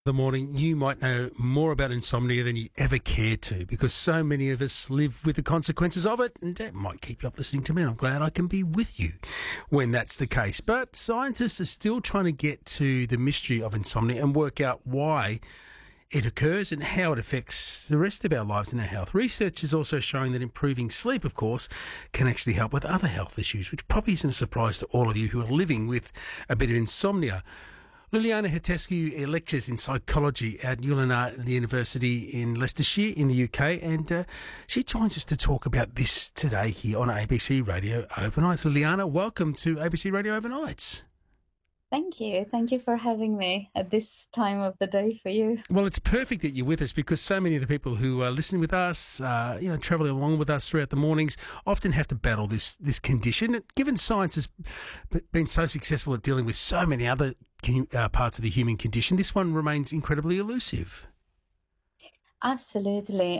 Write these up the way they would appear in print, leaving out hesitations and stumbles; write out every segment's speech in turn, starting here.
The morning, you might know more about insomnia than you ever cared to, because so many of us live with the consequences of it, and that might keep you up listening to me. I'm glad I can be with you when that's the case. But scientists are still trying to get to the mystery of insomnia and work out why it occurs and how it affects the rest of our lives and our health. Research is also showing that improving sleep, of course, can actually help with other health issues, which probably isn't a surprise to all of you who are living with a bit of insomnia. Liliana Hetescu lectures in psychology at Newlyn University in Leicestershire in the UK, and she joins us to talk about this today here on ABC Radio Overnights. Liliana, welcome to ABC Radio Overnights. Thank you. Thank you for having me at this time of the day for you. Well, it's perfect that you're with us, because so many of the people who are listening with us, travelling along with us throughout the mornings, often have to battle this condition. Given science has been so successful at dealing with so many other parts of the human condition, this one remains incredibly elusive. Absolutely.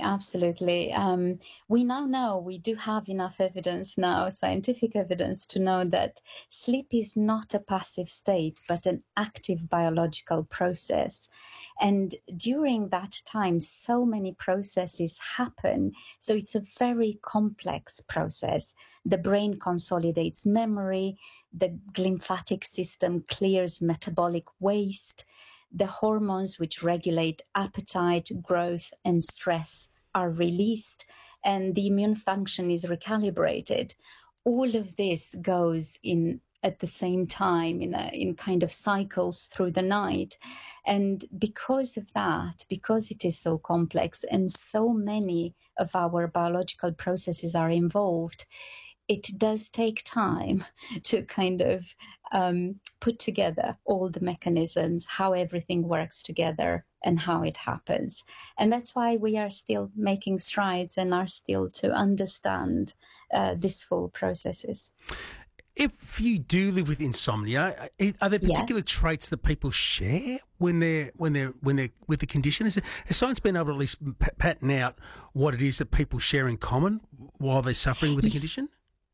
We now know, we do have enough evidence now, scientific evidence, to know that sleep is not a passive state, but an active biological process. And during that time, so many processes happen. So it's a very complex process. The brain consolidates memory, the lymphatic system clears metabolic waste. The hormones which regulate appetite, growth, and stress are released, and the immune function is recalibrated. All of this goes in at the same time in kind of cycles through the night. And because of that, because it is so complex and so many of our biological processes are involved, it does take time to kind of put together all the mechanisms, how everything works together and how it happens. And that's why we are still making strides and are still to understand these full processes. If you do live with insomnia, are there particular traits that people share when they're with the condition? Has science been able to at least pattern out what it is that people share in common while they're suffering with the condition?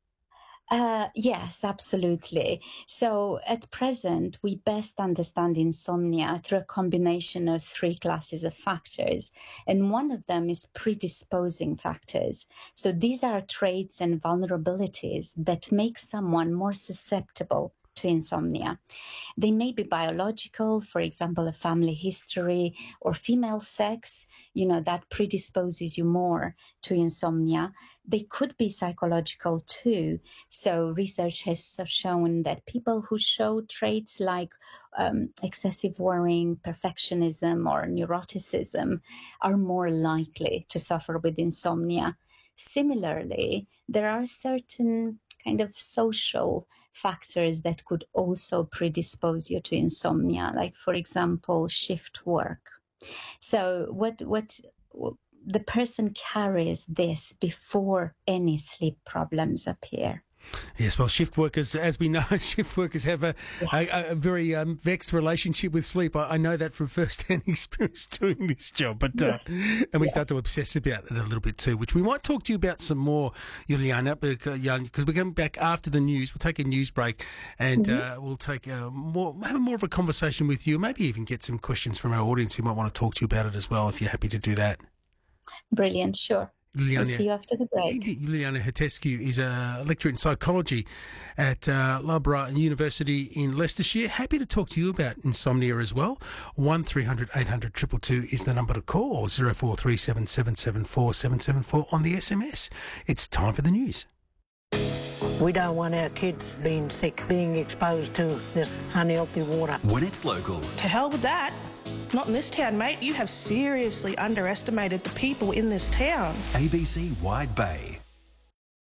Yes, absolutely. So at present, we best understand insomnia through a combination of three classes of factors. And one of them is predisposing factors. So these are traits and vulnerabilities that make someone more susceptible to insomnia. They may be biological, for example, a family history or female sex, that predisposes you more to insomnia. They could be psychological too. So research has shown that people who show traits like excessive worrying, perfectionism, or neuroticism are more likely to suffer with insomnia. Similarly, there are certain kind of social factors that could also predispose you to insomnia, like, for example, shift work. So what the person carries this before any sleep problems appear. Yes, well, shift workers, as we know, have a very vexed relationship with sleep. I know that from first-hand experience doing this job, but and we start to obsess about it a little bit too, which we might talk to you about some more, Juliana, because we're coming back after the news. We'll take a news break, and we'll take have more of a conversation with you. Maybe even get some questions from our audience who might want to talk to you about it as well, if you're happy to do that. Brilliant, sure. We'll see you after the break. Liliana Hetescu is a lecturer in psychology at Loughborough University in Leicestershire. Happy to talk to you about insomnia as well. 1300 800 222 is the number to call, or 0437 774 774 on the SMS. It's time for the news. We don't want our kids being sick, being exposed to this unhealthy water. When it's local. To hell with that. Not in this town, mate. You have seriously underestimated the people in this town. ABC Wide Bay.